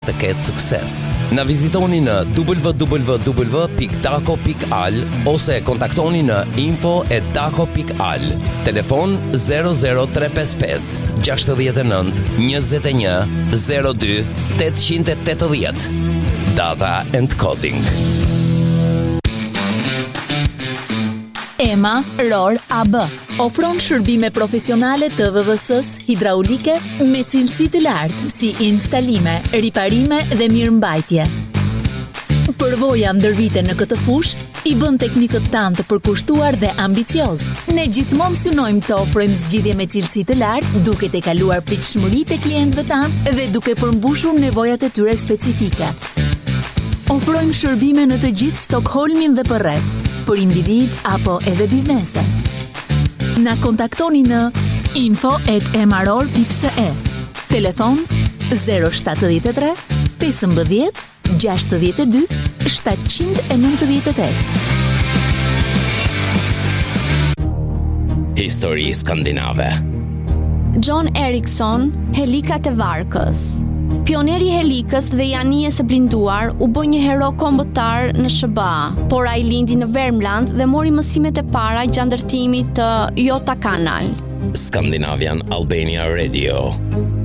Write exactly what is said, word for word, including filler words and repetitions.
të ketë sukses. Na vizitoni në w w w pikë daco pikë al ose kontaktoni në info at daco pikë al. Telefon zero zero tre pesë pesë gjasht e nënt njëzet e një zero dy tetëqind e tetëdhjetë. Data and Coding. EMA ROR A B ofron shërbime profesionale të V V S-s hidraulike me cilësi të lartë si instalime, riparime dhe mirëmbajtje. Përvoja ndër vite në këtë fushë i bën teknikët tanë të përkushtuar dhe ambicioz. Ne gjithmonë synojmë të ofrojmë zgjidhje me cilësi të lartë, duke të kaluar pritshmëritë e klientëve tanë dhe duke përmbushur nevojat e tyre specifike. Ofrojmë shërbime në të gjithë Stockholmin dhe përreth, për individ apo edhe biznese. Na kontaktoni në info at emaror pikë s e. Telefon zero shtatëdhjetë e tre pesëmbëdhjetë gjashtëdhjetë e dy shtatëqind e nëntëdhjetë e tetë. Histori skandinave. John Eriksson, helikat e varkës. Pioneri i helikës dhe i anijes së blinduar u bë një hero kombëtar në S B A, por ai lindi në Värmland dhe mori mësimet e para gjatë ndërtimit të Jota Kanal. Scandinavian Albania Radio.